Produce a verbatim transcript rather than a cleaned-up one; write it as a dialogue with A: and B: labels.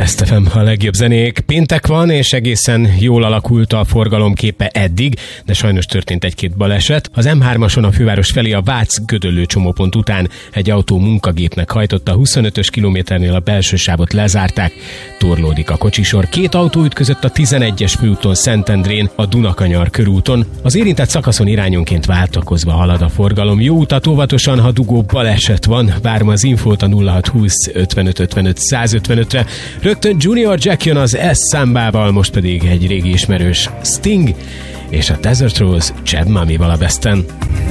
A: Best ef em, a legjobb zenék. Péntek van, és egészen jól alakult a forgalomképe eddig, de sajnos történt egy-két baleset. Az em hármason a főváros felé a Vác-Gödöllő csomópont után egy autó munkagépnek hajtotta, a huszonötös kilométernél a belső sávot lezárták, torlódik a kocsisor. Két autó ütközött a tizenegyes főúton Szentendrén, a Dunakanyar körúton. Az érintett szakaszon irányonként váltakozva halad a forgalom. Jó utat óvatosan, ha dugó baleset van. Várom az infót a nulla hat húsz ötvenöt ötvenöt százötvenötre. Rögtön Junior Jack jön az S számbával, most pedig egy régi ismerős Sting és a Desert Rose Cheb Mamival a Besten.